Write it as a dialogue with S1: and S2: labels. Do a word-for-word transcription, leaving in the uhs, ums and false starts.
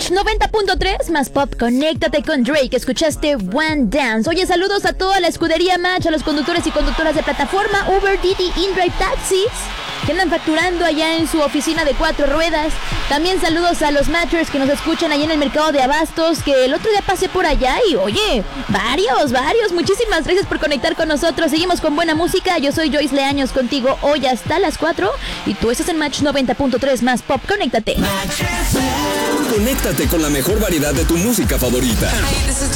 S1: Match noventa punto tres, más pop, conéctate con Drake. Escuchaste One Dance. Oye, saludos a toda la escudería Match, a los conductores y conductoras de plataforma Uber, Didi, InDrive Taxis, que andan facturando allá en su oficina de cuatro ruedas. También saludos a los Matchers que nos escuchan allá en el mercado de abastos, que el otro día pasé por allá y oye, varios, varios. Muchísimas gracias por conectar con nosotros. Seguimos con buena música. Yo soy Joyce Leaños contigo hoy hasta las cuatro y tú estás en Match noventa punto tres, más pop. Conéctate.
S2: Conéctate con la mejor variedad de tu música favorita.